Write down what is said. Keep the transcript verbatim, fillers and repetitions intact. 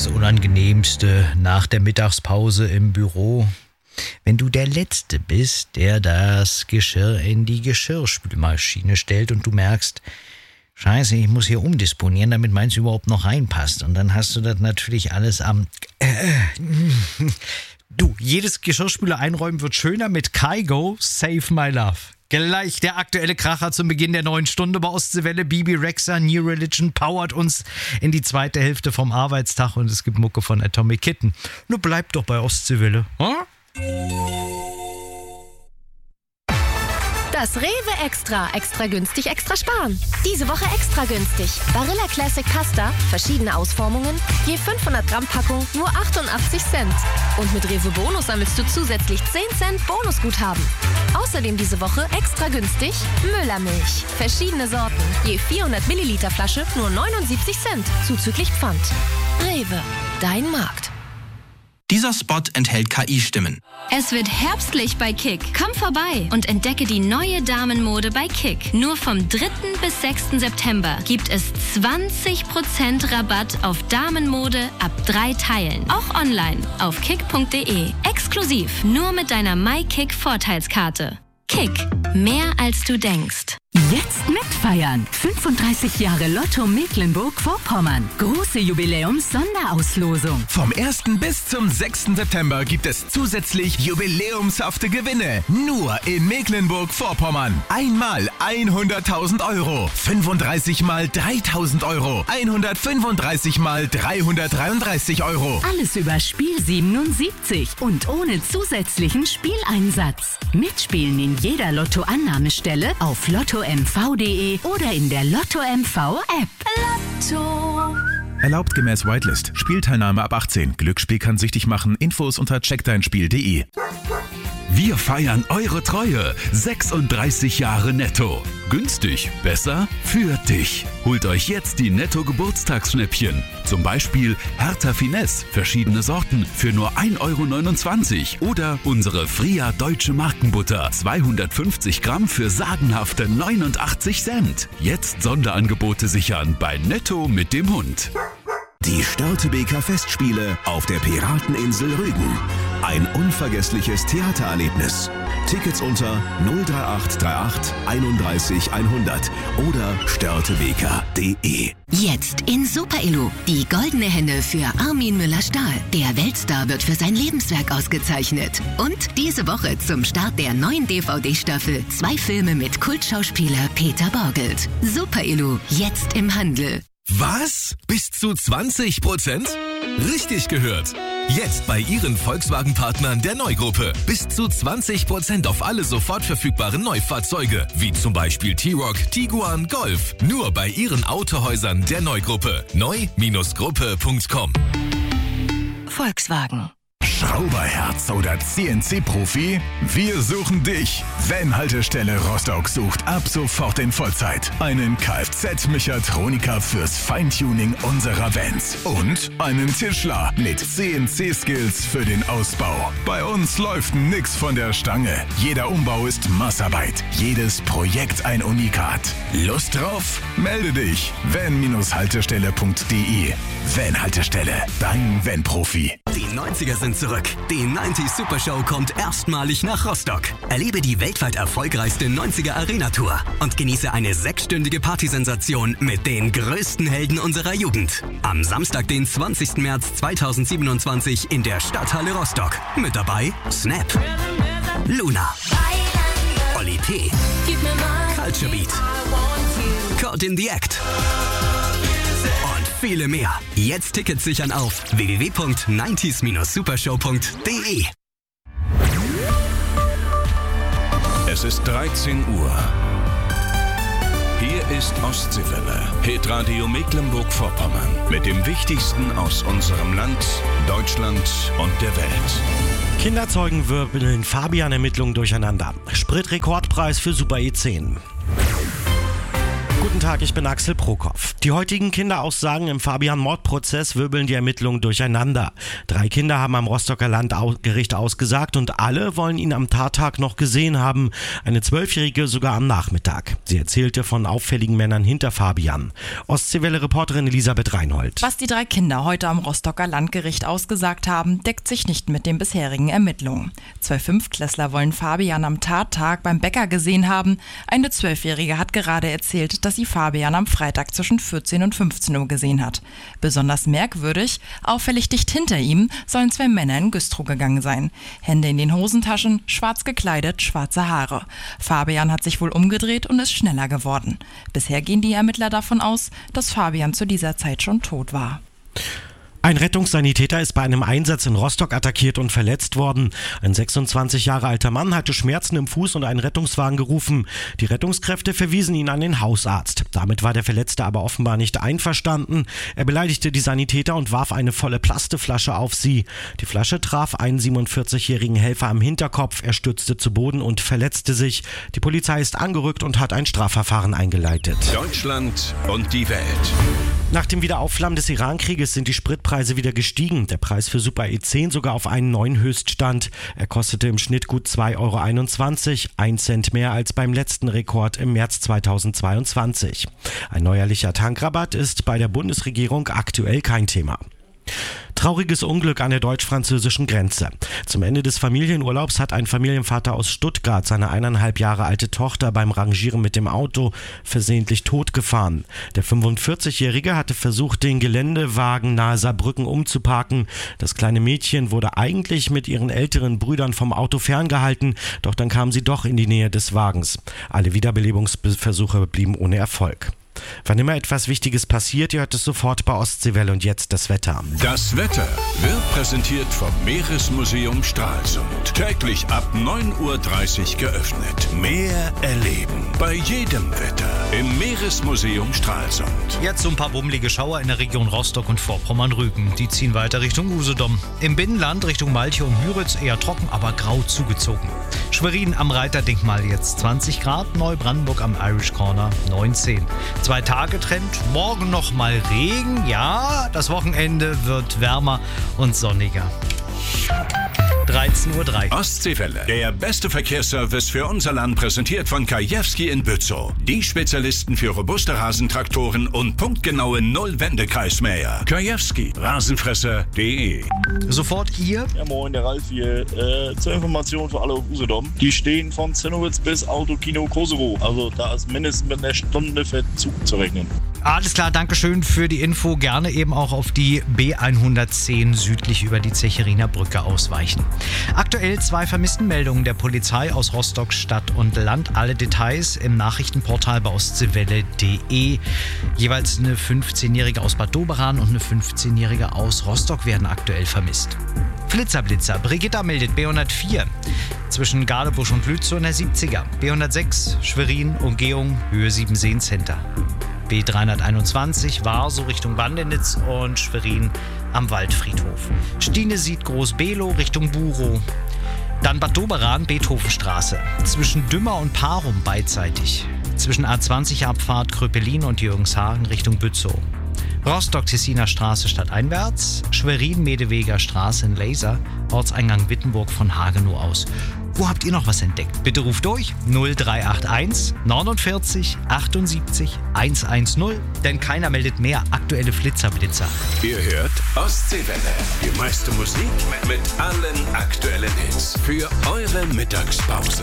Das Unangenehmste nach der Mittagspause im Büro. Wenn du der Letzte bist, der das Geschirr in die Geschirrspülmaschine stellt und du merkst, Scheiße, ich muss hier umdisponieren, damit meins überhaupt noch reinpasst. Und dann hast du das natürlich alles am... Äh, du, jedes Geschirrspüler einräumen wird schöner mit Kygo Save My Love. Gleich der aktuelle Kracher zum Beginn der neuen Stunde bei Ostseewelle. Bibi Rexha, New Religion powert uns in die zweite Hälfte vom Arbeitstag und es gibt Mucke von Atomic Kitten. Nur bleibt doch bei Ostseewelle. Hm? Das Rewe Extra. Extra günstig, extra sparen. Diese Woche extra günstig. Barilla Classic Pasta, verschiedene Ausformungen, je fünfhundert Gramm Packung, nur achtundachtzig Cent. Und mit Rewe Bonus sammelst du zusätzlich zehn Cent Bonusguthaben. Außerdem diese Woche extra günstig Müllermilch. Verschiedene Sorten, je vierhundert Milliliter Flasche, nur neunundsiebzig Cent, zuzüglich Pfand. Rewe, dein Markt. Dieser Spot enthält K I-Stimmen. Es wird herbstlich bei Kick. Komm vorbei und entdecke die neue Damenmode bei Kick. Nur vom dritten bis sechsten September gibt es zwanzig Prozent Rabatt auf Damenmode ab drei Teilen. Auch online auf kick punkt de. Exklusiv nur mit deiner MyKick-Vorteilskarte. Kick. Mehr als du denkst. Jetzt mitfeiern. fünfunddreißig Jahre Lotto Mecklenburg-Vorpommern. Große Jubiläums-Sonderauslosung. Vom ersten bis zum sechsten September gibt es zusätzlich jubiläumshafte Gewinne. Nur in Mecklenburg-Vorpommern. Einmal hunderttausend Euro. fünfunddreißig mal dreitausend Euro. hundertfünfunddreißig mal dreihundertdreiunddreißig Euro. Alles über Spiel siebenundsiebzig und ohne zusätzlichen Spieleinsatz. Mitspielen in jeder Lotto-Annahmestelle auf lotto punkt m v punkt de oder in der Lotto M V App. Lotto. Erlaubt gemäß Whitelist. Spielteilnahme ab achtzehn. Glücksspiel kann süchtig machen. Infos unter check dein spiel punkt de. Wir feiern eure Treue. sechsunddreißig Jahre Netto. Günstig, besser für dich. Holt euch jetzt die Netto-Geburtstagsschnäppchen. Zum Beispiel Hertha Finesse, verschiedene Sorten für nur ein Euro neunundzwanzig. Oder unsere Fria Deutsche Markenbutter, zweihundertfünfzig Gramm für sagenhafte neunundachtzig Cent. Jetzt Sonderangebote sichern bei Netto mit dem Hund. Die Störtebeker Festspiele auf der Pirateninsel Rügen. Ein unvergessliches Theatererlebnis. Tickets unter null drei acht drei acht einunddreißig hundert oder störtebeker punkt de. Jetzt in Super Illu. Die goldene Henne für Armin Müller-Stahl. Der Weltstar wird für sein Lebenswerk ausgezeichnet. Und diese Woche zum Start der neuen D V D-Staffel zwei Filme mit Kultschauspieler Peter Borgelt. Super Illu, jetzt im Handel. Was? Bis zu zwanzig Prozent? Richtig gehört. Jetzt bei Ihren Volkswagen-Partnern der Neugruppe. Bis zu zwanzig Prozent auf alle sofort verfügbaren Neufahrzeuge. Wie zum Beispiel T-Roc, Tiguan, Golf. Nur bei Ihren Autohäusern der Neugruppe. neu Gruppe punkt com. Volkswagen. Schrauberherz oder C N C-Profi? Wir suchen dich. Van-Haltestelle Rostock sucht ab sofort in Vollzeit einen Kfz-Mechatroniker fürs Feintuning unserer Vans und einen Tischler mit C N C-Skills für den Ausbau. Bei uns läuft nix von der Stange. Jeder Umbau ist Maßarbeit. Jedes Projekt ein Unikat. Lust drauf? Melde dich. van Haltestelle punkt de. Van-Haltestelle, dein Van-Profi. Die neunziger sind zurück. Die neunzig Super Show kommt erstmalig nach Rostock. Erlebe die weltweit erfolgreichste neunziger Arena-Tour und genieße eine sechsstündige Partysensation mit den größten Helden unserer Jugend. Am Samstag, den zwanzigsten März zweitausendsiebenundzwanzig in der Stadthalle Rostock. Mit dabei Snap, Luna, Oli P, Culture Beat, Caught in the Act und viele mehr. Jetzt Tickets sichern auf w w w punkt neunzig supershow punkt de. Es ist dreizehn Uhr. Hier ist Ostseewelle, Hitradio Mecklenburg-Vorpommern. Mit dem Wichtigsten aus unserem Land, Deutschland und der Welt. Kinderzeugen wirbeln Fabian-Ermittlungen durcheinander. Spritrekordpreis für Super E zehn. Guten Tag, ich bin Axel Prokop. Die heutigen Kinderaussagen im Fabian-Mordprozess wirbeln die Ermittlungen durcheinander. Drei Kinder haben am Rostocker Landgericht ausgesagt und alle wollen ihn am Tattag noch gesehen haben. Eine Zwölfjährige sogar am Nachmittag. Sie erzählte von auffälligen Männern hinter Fabian. Ostseewelle-Reporterin Elisabeth Reinhold. Was die drei Kinder heute am Rostocker Landgericht ausgesagt haben, deckt sich nicht mit den bisherigen Ermittlungen. Zwei Fünftklässler wollen Fabian am Tattag beim Bäcker gesehen haben. Eine Zwölfjährige hat gerade erzählt, dass sie Fabian am Freitag zwischen vierzehn und fünfzehn Uhr gesehen hat. Besonders merkwürdig, auffällig dicht hinter ihm sollen zwei Männer in Güstrow gegangen sein. Hände in den Hosentaschen, schwarz gekleidet, schwarze Haare. Fabian hat sich wohl umgedreht und ist schneller geworden. Bisher gehen die Ermittler davon aus, dass Fabian zu dieser Zeit schon tot war. Ein Rettungssanitäter ist bei einem Einsatz in Rostock attackiert und verletzt worden. Ein sechsundzwanzig Jahre alter Mann hatte Schmerzen im Fuß und einen Rettungswagen gerufen. Die Rettungskräfte verwiesen ihn an den Hausarzt. Damit war der Verletzte aber offenbar nicht einverstanden. Er beleidigte die Sanitäter und warf eine volle Plasteflasche auf sie. Die Flasche traf einen siebenundvierzigjährigen Helfer am Hinterkopf. Er stürzte zu Boden und verletzte sich. Die Polizei ist angerückt und hat ein Strafverfahren eingeleitet. Deutschland und die Welt. Nach dem Wiederaufflammen des Iran-Krieges sind die Spritpreise wieder gestiegen. Der Preis für Super E zehn sogar auf einen neuen Höchststand. Er kostete im Schnitt gut zwei Euro einundzwanzig, ein Cent mehr als beim letzten Rekord im März zweitausendzweiundzwanzig. Ein neuerlicher Tankrabatt ist bei der Bundesregierung aktuell kein Thema. Trauriges Unglück an der deutsch-französischen Grenze. Zum Ende des Familienurlaubs hat ein Familienvater aus Stuttgart seine eineinhalb Jahre alte Tochter beim Rangieren mit dem Auto versehentlich totgefahren. Der fünfundvierzigjährige hatte versucht, den Geländewagen nahe Saarbrücken umzuparken. Das kleine Mädchen wurde eigentlich mit ihren älteren Brüdern vom Auto ferngehalten, doch dann kam sie doch in die Nähe des Wagens. Alle Wiederbelebungsversuche blieben ohne Erfolg. Wann immer etwas Wichtiges passiert, ihr hört es sofort bei Ostseewelle und jetzt das Wetter. Das Wetter wird präsentiert vom Meeresmuseum Stralsund. Täglich ab neun Uhr dreißig geöffnet. Meer erleben. Bei jedem Wetter im Meeresmuseum Stralsund. Jetzt so ein paar bummelige Schauer in der Region Rostock und Vorpommern-Rügen. Die ziehen weiter Richtung Usedom. Im Binnenland Richtung Malchow und Müritz eher trocken, aber grau zugezogen. Schwerin am Reiterdenkmal jetzt zwanzig Grad, Neubrandenburg am Irish Corner neunzehn. Zwei Tage Trend, morgen noch mal Regen, ja, das Wochenende wird wärmer und sonniger. dreizehn Uhr drei. Ostseewelle. Der beste Verkehrsservice für unser Land, präsentiert von Kajewski in Bützow. Die Spezialisten für robuste Rasentraktoren und punktgenaue Null-Wendekreismäher. Kajewski. Rasenfresser punkt de. Sofort ihr. Ja, moin, der Ralf hier. Äh, zur Information für alle auf Usedom. Die stehen von Zinnowitz bis Autokino Kosovo. Also da ist mindestens mit einer Stunde Verzug zu rechnen. Alles klar, Dankeschön für die Info. Gerne eben auch auf die B hundertzehn südlich über die Zecheriner Brücke ausweichen. Aktuell zwei Vermisstenmeldungen der Polizei aus Rostock Stadt und Land. Alle Details im Nachrichtenportal bei ostseewelle punkt de. Jeweils eine fünfzehnjährige aus Bad Doberan und eine fünfzehnjährige aus Rostock werden aktuell vermisst. Flitzerblitzer. Brigitta meldet B hundertvier zwischen Gardebusch und Lützow in der siebziger. B hundertsechs Schwerin, Umgehung, Höhe Siebenseen Center. B dreihunderteinundzwanzig Warso Richtung Bandenitz und Schwerin am Waldfriedhof. Stine sieht Groß-Below Richtung Burow. Dann Bad Doberan, Beethovenstraße. Zwischen Dümmer und Parum beidseitig. Zwischen A zwanzig Abfahrt Kröpelin und Jürgenshagen Richtung Bützow. Rostock-Tessiner Straße stadteinwärts. Schwerin-Medeweger Straße in Laser. Ortseingang Wittenburg von Hagenow aus. Wo habt ihr noch was entdeckt? Bitte ruft durch null drei acht eins neunundvierzig achtundsiebzig hundertzehn, denn keiner meldet mehr aktuelle Flitzerblitzer. Ihr hört Ostseewelle. Die meiste Musik mit allen aktuellen Hits für eure Mittagspause.